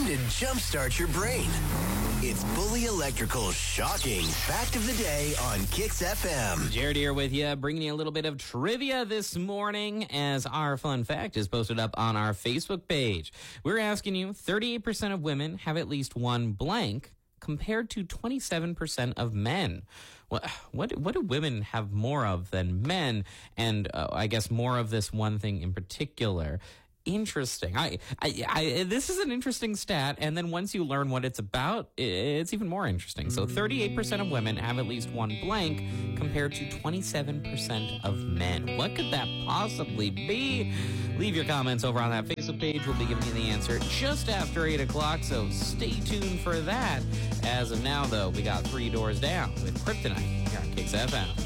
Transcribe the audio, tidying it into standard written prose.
time to jumpstart your brain. It's Bully Electrical's shocking fact of the day on Kix FM. Jared here with you, bringing you a little bit of trivia this morning as our fun fact is posted up on our Facebook page. We're asking you, 38% of women have at least one blank compared to 27% of men. What do women have more of than men? And I guess more of this one thing in particular. Interesting. This is an interesting stat, and then once you learn what it's about, it's even more interesting. So 38% of women have at least one blank compared to 27% of men. What could that possibly be? Leave your comments over on that Facebook page. We'll be giving you the answer just after 8 o'clock, so stay tuned for that. As of now, though, we got 3 Doors Down with Kryptonite here on Kix FM.